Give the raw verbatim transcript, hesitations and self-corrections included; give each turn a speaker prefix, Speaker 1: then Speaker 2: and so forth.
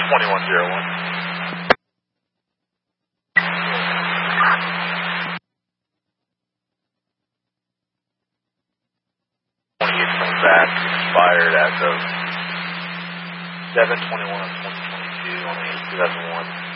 Speaker 1: twenty-one oh one. twenty-eight coming back, expired as of seven twenty-one of twenty twenty-two on the two thousand one.